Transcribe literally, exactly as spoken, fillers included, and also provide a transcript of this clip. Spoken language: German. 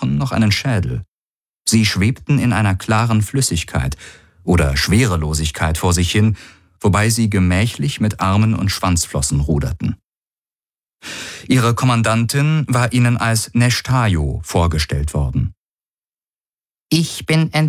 Knochen noch einen Schädel. Sie schwebten in einer klaren Flüssigkeit oder Schwerelosigkeit vor sich hin, wobei sie gemächlich mit Armen und Schwanzflossen ruderten. Ihre Kommandantin war ihnen als Neshtayo vorgestellt worden. »Ich bin